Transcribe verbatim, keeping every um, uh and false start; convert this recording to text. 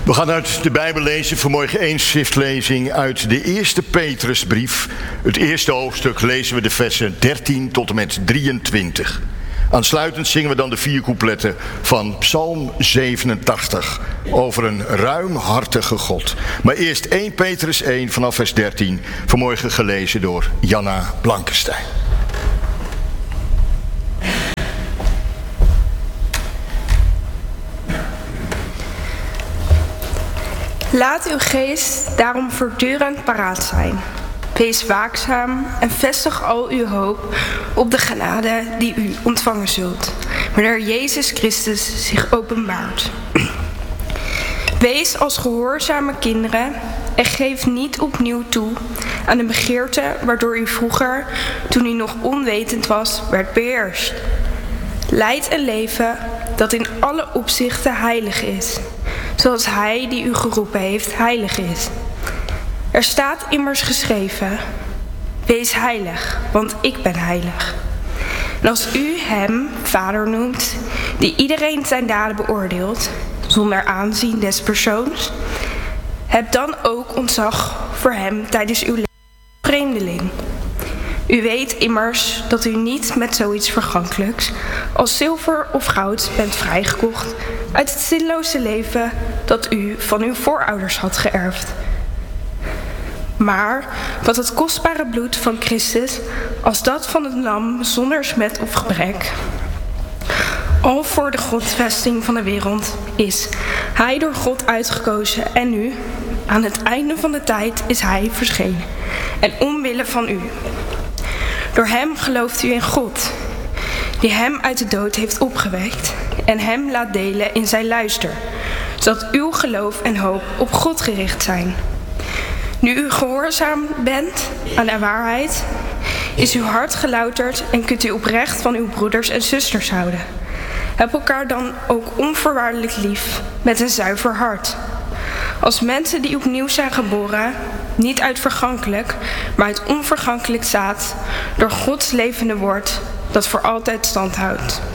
We gaan uit de Bijbel lezen, vanmorgen één schriftlezing uit de eerste Petrusbrief. Het eerste hoofdstuk lezen we de versen dertien tot en met drieëntwintig. Aansluitend zingen we dan de vier coupletten van Psalm zevenentachtig over een ruimhartige God. Maar eerst één Petrus één vanaf vers dertien, vanmorgen gelezen door Janna Blankenstein. Laat uw geest daarom voortdurend paraat zijn. Wees waakzaam en vestig al uw hoop op de genade die u ontvangen zult, wanneer Jezus Christus zich openbaart. Wees als gehoorzame kinderen en geef niet opnieuw toe aan de begeerte waardoor u vroeger, toen u nog onwetend was, werd beheerst. Leid een leven dat in alle opzichten heilig is, zoals Hij die u geroepen heeft heilig is. Er staat immers geschreven: wees heilig, want ik ben heilig. En als u Hem Vader noemt, die iedereen zijn daden beoordeelt, zonder aanzien des persoons, heb dan ook ontzag voor Hem tijdens uw leven als vreemdeling. U weet immers dat u niet met zoiets vergankelijks als zilver of goud bent vrijgekocht uit het zinloze leven dat u van uw voorouders had geërfd. Maar wat het kostbare bloed van Christus als dat van het lam zonder smet of gebrek, al voor de grondvesting van de wereld, is Hij door God uitgekozen en nu, aan het einde van de tijd, is Hij verschenen. En omwille van u. Door Hem gelooft u in God, die Hem uit de dood heeft opgewekt en Hem laat delen in zijn luister, zodat uw geloof en hoop op God gericht zijn. Nu u gehoorzaam bent aan de waarheid, is uw hart gelouterd en kunt u oprecht van uw broeders en zusters houden. Heb elkaar dan ook onvoorwaardelijk lief met een zuiver hart. Als mensen die opnieuw zijn geboren, niet uit vergankelijk, maar uit onvergankelijk zaad, door Gods levende woord dat voor altijd stand houdt.